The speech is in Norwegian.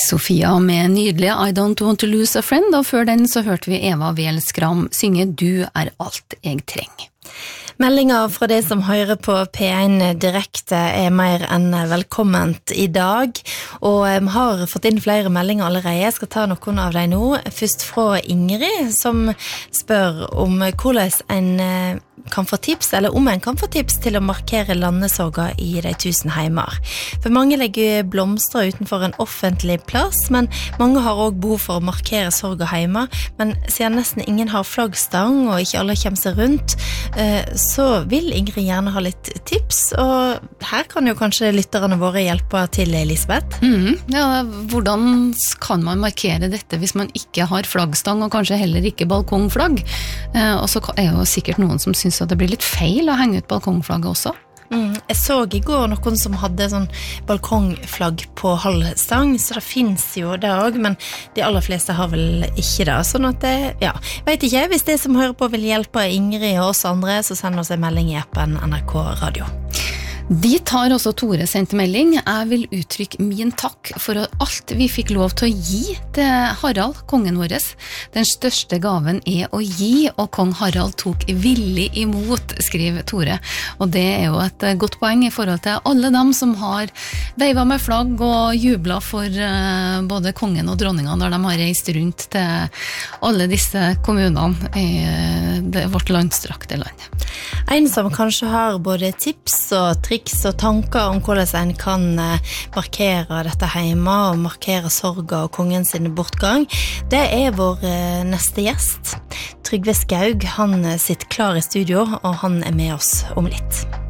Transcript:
Sofia med nydelige I Don't Want to Lose a Friend, og før den så hørte vi Eva Weel-Skram synge Du er alt jeg trenger. Meldinger fra det som hører på P1 direkte mer enn velkomment I dag, og vi har fått inn flere meldinger allerede. Jeg skal ta noen av dem nå. Først fra Ingrid, som spør om hvordan en kan få tips, eller om en kan få tips til å markere landesorga I de 1000 heimer. For mange legger blomster utenfor en offentlig plass, men mange har også behov for å markere sorga heimer, men siden nesten ingen har flaggstang, og ikke alle kommer seg rundt, så vil Ingrid gjerne ha litt tips, og her kan jo kanskje lytterne våre hjelpe til, Elisabeth. Ja, hvordan kan man markere dette hvis man ikke har flaggstang, og kanskje heller ikke balkongflagg? Og så jo sikkert noen som synes at det blir litt feil å henge ut balkongflagget også. Jeg så I går noen som hadde sånn balkongflagg på halvstang, så det finnes jo det også, men de aller fleste har vel ikke det. Sånn at ja, vet ikke, hvis det som hører på vil hjelpe Ingrid og oss andre, så send oss en melding I appen NRK Radio. De tar også Tore sendt melding. Jeg vil uttrykke min takk for alt vi fikk lov til å gi til Harald, kongen vår. Den største gaven å gi, og kong Harald tok villig imot, skriver Tore. Og det jo et godt poeng I forhold til alle dem som har veivet med flagg og jublet for både kongen og dronninga når de har reist rundt til alle disse kommunene I vårt landstrakte land. En som kanskje har både tips og triks og tanker om hvordan en kan markere dette hjemme og markere sorga og kongen sin bortgang, det vår neste gjest. Trygve Skaug, han sitter klar I studio, og han med oss om litt.